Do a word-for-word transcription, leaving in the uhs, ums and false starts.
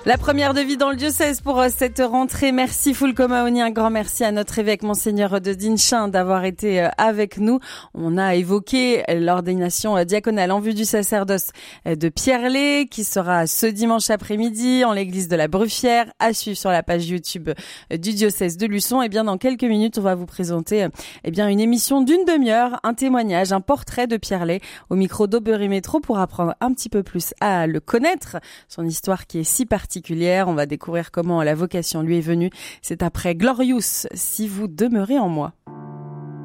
La première de vie dans le diocèse pour cette rentrée. Merci Fulcomaoni, un grand merci à notre évêque Monseigneur de Dinchin d'avoir été avec nous. On a évoqué l'ordination diaconale en vue du sacerdoce de Pierrelet qui sera ce dimanche après-midi en l'église de la Bruffière, à suivre sur la page YouTube du diocèse de Luçon. Et bien dans quelques minutes, on va vous présenter eh bien une émission d'une demi-heure, un témoignage, un portrait de Pierrelet au micro d'Aubeury Métro pour apprendre un petit peu plus à le connaître, son histoire qui est si particulière. On va découvrir comment la vocation lui est venue. C'est après Glorious, si vous demeurez en moi.